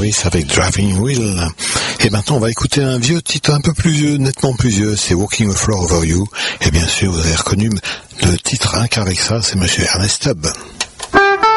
Morris avec Driving Wheel. Et maintenant, on va écouter un vieux titre un peu plus vieux, nettement plus vieux, c'est Walking the Floor Over You. Et bien sûr, vous avez reconnu le titre, rien qu'avec ça, c'est Monsieur Ernest Tubb.